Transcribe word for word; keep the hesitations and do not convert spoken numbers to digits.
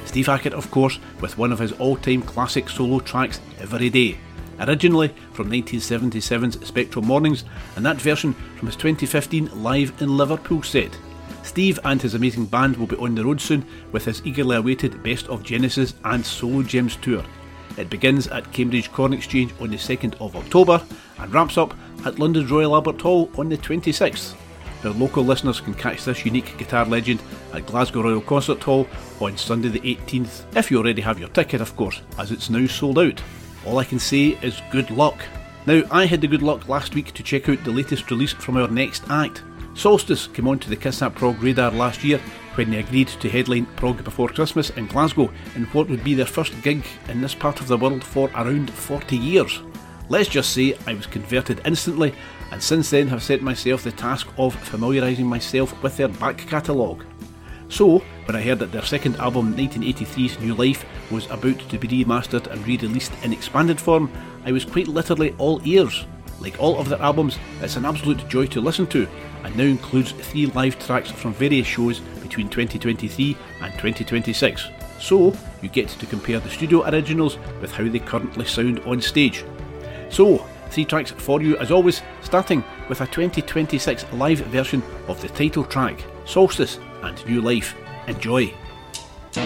Steve Hackett, of course, with one of his all-time classic solo tracks, Every Day, originally from nineteen seventy-seven's Spectral Mornings, and that version from his twenty fifteen Live in Liverpool set. Steve and his amazing band will be on the road soon with his eagerly awaited Best of Genesis and Solo Gems tour. It begins at Cambridge Corn Exchange on the second of October and wraps up at London's Royal Albert Hall on the twenty-sixth. Our local listeners can catch this unique guitar legend at Glasgow Royal Concert Hall on Sunday the eighteenth, if you already have your ticket of course, as it's now sold out. All I can say is good luck. Now, I had the good luck last week to check out the latest release from our next act. Solstice came onto the Kiss That Prog radar last year when they agreed to headline Prog Before Christmas in Glasgow in what would be their first gig in this part of the world for around forty years. Let's just say I was converted instantly, and since then have set myself the task of familiarising myself with their back catalogue. So, when I heard that their second album, nineteen eighty-three's New Life, was about to be remastered and re-released in expanded form, I was quite literally all ears. Like all of their albums, it's an absolute joy to listen to, and now includes three live tracks from various shows between twenty twenty-three and twenty twenty-six. So, you get to compare the studio originals with how they currently sound on stage. So, three tracks for you as always, starting with a twenty twenty-six live version of the title track, Solstice and New Life. Enjoy!